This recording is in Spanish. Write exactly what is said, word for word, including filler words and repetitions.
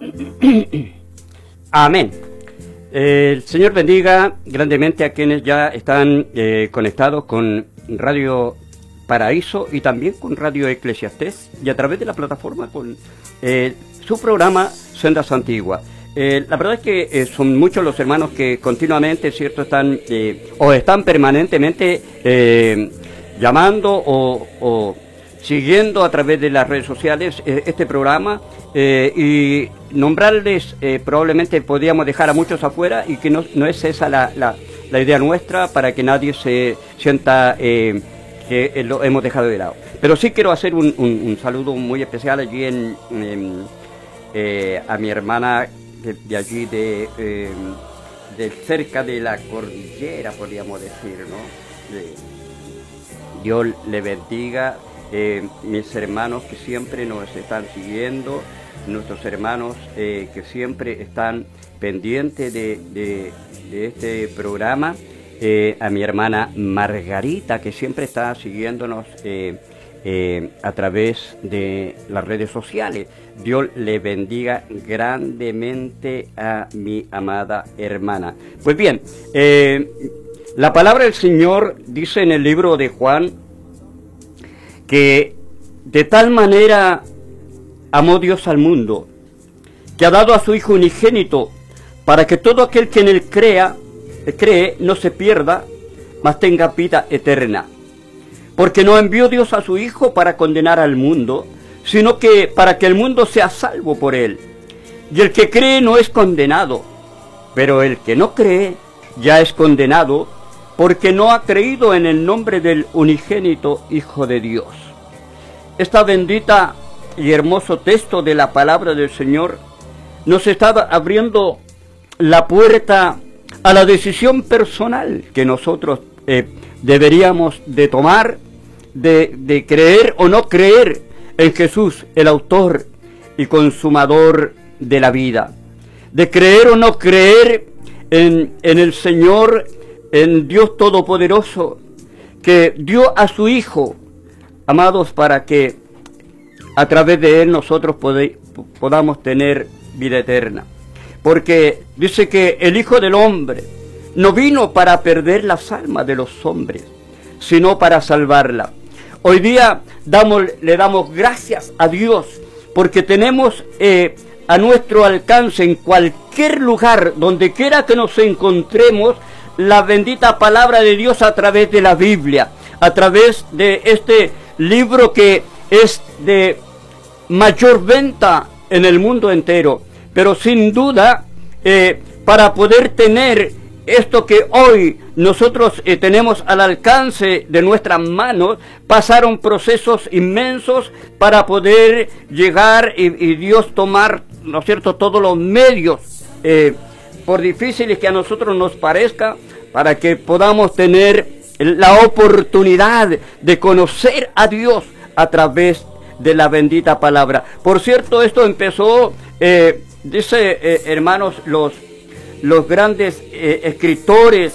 Amén. Eh, el Señor bendiga grandemente a quienes ya están eh, conectados con Radio Paraíso y también con Radio Eclesiastés y a través de la plataforma con eh, su programa Sendas Antiguas. Eh, la verdad es que eh, son muchos los hermanos que continuamente, cierto, están eh, o están permanentemente eh, llamando o, o siguiendo a través de las redes sociales eh, este programa eh, y nombrarles eh, probablemente podríamos dejar a muchos afuera y que no, no es esa la, la, la idea nuestra para que nadie se sienta eh, que lo hemos dejado de lado. Pero sí quiero hacer un, un, un saludo muy especial allí en, en eh, a mi hermana de, de allí de, eh, de cerca de la cordillera, podríamos decir, ¿no? De, Dios le bendiga. Eh, mis hermanos que siempre nos están siguiendo, nuestros hermanos eh, que siempre están pendientes de, de, de este programa, eh, a mi hermana Margarita que siempre está siguiéndonos eh, eh, a través de las redes sociales. Dios le bendiga grandemente a mi amada hermana. Pues bien, eh, la palabra del Señor dice en el libro de Juan que de tal manera amó Dios al mundo, que ha dado a su Hijo unigénito, para que todo aquel que en él crea, cree no se pierda, mas tenga vida eterna. Porque no envió Dios a su Hijo para condenar al mundo, sino que para que el mundo sea salvo por él. Y el que cree no es condenado, pero el que no cree ya es condenado, porque no ha creído en el nombre del unigénito Hijo de Dios. Esta bendita y hermoso texto de la palabra del Señor nos está abriendo la puerta a la decisión personal que nosotros eh, deberíamos de tomar, de, de creer o no creer en Jesús, el autor y consumador de la vida, de creer o no creer en, en el Señor, en Dios Todopoderoso, que dio a su Hijo, amados, para que a través de Él nosotros pode, podamos tener vida eterna. Porque dice que el Hijo del Hombre no vino para perder las almas de los hombres, sino para salvarla. Hoy día damos, le damos gracias a Dios porque tenemos eh, a nuestro alcance en cualquier lugar, donde quiera que nos encontremos, la bendita palabra de Dios a través de la Biblia, a través de este libro que es de mayor venta en el mundo entero. Pero sin duda, eh, para poder tener esto que hoy nosotros eh, tenemos al alcance de nuestras manos, pasaron procesos inmensos para poder llegar y, y Dios tomar, ¿no es cierto?, todos los medios, eh, por difíciles que a nosotros nos parezca, para que podamos tener la oportunidad de conocer a Dios a través de la bendita palabra. Por cierto, esto empezó, eh, dice, eh, hermanos, los, los grandes eh, escritores